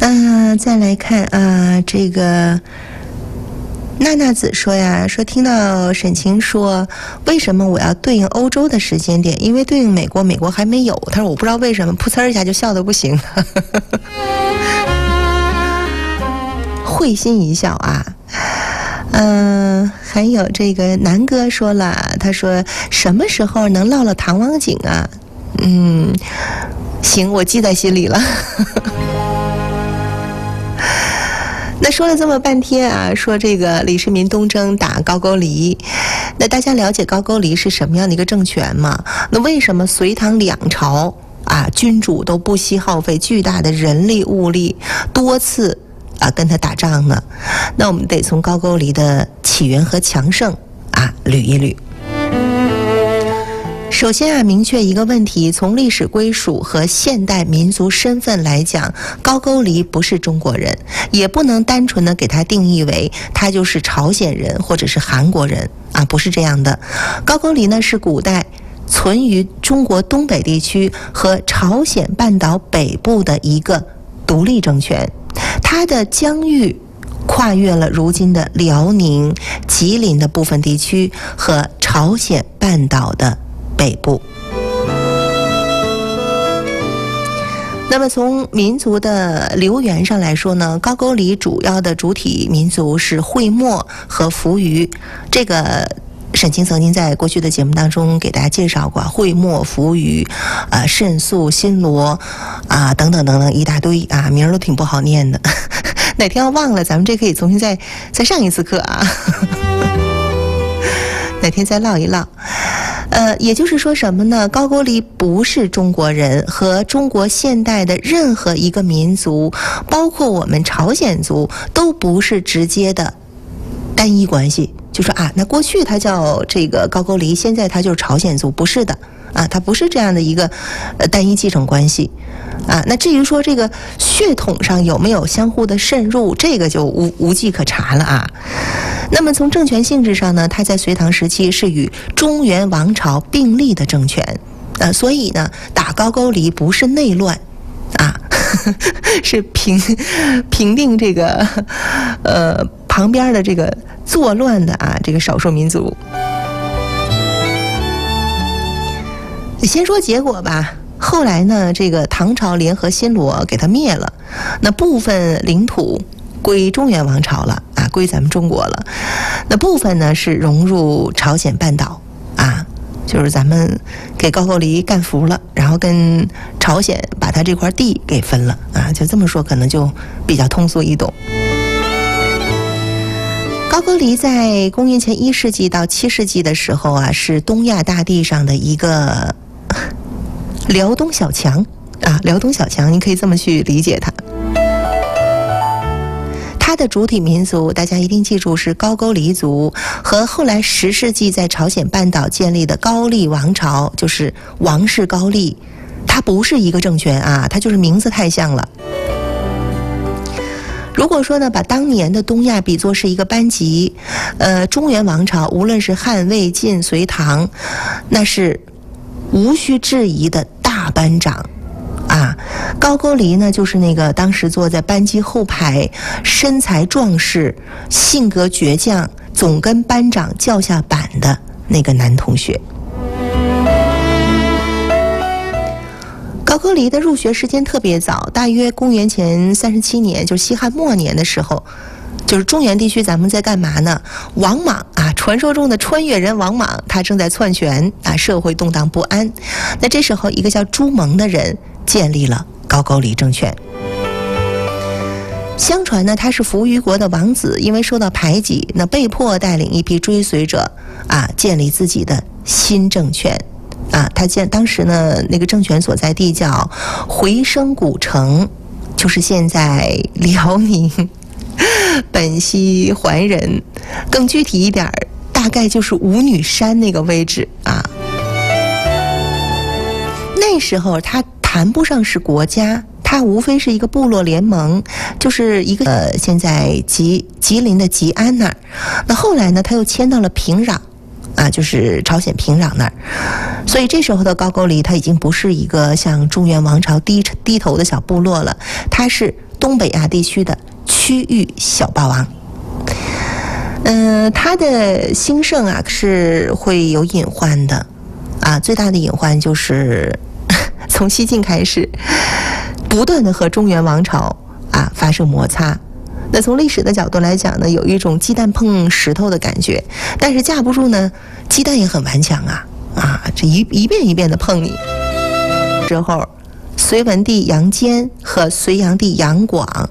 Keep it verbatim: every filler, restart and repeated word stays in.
呃，再来看啊、呃，这个娜娜子说呀，说听到沈晴说，为什么我要对应欧洲的时间点？因为对应美国，美国还没有。他说我不知道为什么，噗呲一下就笑得不行了。会心一笑啊。嗯、呃，还有这个南哥说了，他说什么时候能落了唐王井啊？嗯，行，我记在心里了。那说了这么半天啊，说这个李世民东征打高句丽，那大家了解高句丽是什么样的一个政权吗？那为什么隋唐两朝啊君主都不惜耗费巨大的人力物力，多次啊跟他打仗呢？那我们得从高句丽的起源和强盛啊捋一捋。首先啊，明确一个问题，从历史归属和现代民族身份来讲，高句丽不是中国人，也不能单纯的给他定义为他就是朝鲜人或者是韩国人啊，不是这样的。高句丽呢是古代存于中国东北地区和朝鲜半岛北部的一个独立政权，它的疆域跨越了如今的辽宁、吉林的部分地区和朝鲜半岛的北部。那么从民族的流源上来说呢，高句丽主要的主体民族是会墨和扶余。这个沈清曾经在过去的节目当中给大家介绍过，会墨、扶余、呃、慎肃、新罗啊、呃、等等等等一大堆啊，名儿都挺不好念的。哪天要忘了，咱们这可以重新再再上一次课啊。哪天再唠一唠。呃，也就是说什么呢？高句丽不是中国人，和中国现代的任何一个民族，包括我们朝鲜族，都不是直接的单一关系。就说啊，那过去它叫这个高句丽，现在它就是朝鲜族，不是的啊，它不是这样的一个呃单一继承关系啊。那至于说这个血统上有没有相互的渗入，这个就无无迹可查了啊。那么从政权性质上呢，它在隋唐时期是与中原王朝并立的政权，呃，所以呢，打高句丽不是内乱，啊，是平平定这个呃旁边的这个作乱的啊这个少数民族。先说结果吧。后来呢，这个唐朝联合新罗给它灭了，那部分领土归中原王朝了啊，归咱们中国了。那部分呢是融入朝鲜半岛啊，就是咱们给高句丽干服了，然后跟朝鲜把它这块地给分了啊，就这么说可能就比较通俗易懂。高句丽在公元前一世纪到七世纪的时候啊，是东亚大地上的一个辽东小强啊，辽东小强，你可以这么去理解它。它的主体民族，大家一定记住是高句丽族，和后来十世纪在朝鲜半岛建立的高丽王朝，就是王室高丽，它不是一个政权啊，它就是名字太像了。如果说呢，把当年的东亚比作是一个班级，呃，中原王朝无论是汉、魏、晋、隋、唐，那是无需质疑的大班长啊。高句丽呢，就是那个当时坐在班级后排，身材壮实，性格倔强，总跟班长叫下板的那个男同学。高句丽的入学时间特别早，大约公元前三十七年，就是西汉末年的时候，就是中原地区咱们在干嘛呢？王莽啊，传说中的穿越人王莽，他正在篡权啊，社会动荡不安。那这时候，一个叫朱蒙的人建立了高句丽政权。相传呢，他是扶余国的王子，因为受到排挤，那被迫带领一批追随者啊，建立自己的新政权。啊，他建当时呢，那个政权所在地叫回声古城，就是现在辽宁本溪怀仁，更具体一点，大概就是舞女山那个位置啊。那时候他谈不上是国家，它无非是一个部落联盟，就是一个呃，现在吉吉林的吉安那儿。那后来呢，他又迁到了平壤。啊，就是朝鲜平壤那儿，所以这时候的高句丽，它已经不是一个向中原王朝低低头的小部落了，它是东北亚地区的区域小霸王。嗯、呃，它的兴盛啊是会有隐患的啊，最大的隐患就是从西晋开始不断的和中原王朝啊发生摩擦。那从历史的角度来讲呢，有一种鸡蛋碰石头的感觉，但是架不住呢，鸡蛋也很顽强啊啊，这一一遍一遍的碰你。之后，隋文帝杨坚和隋炀帝杨广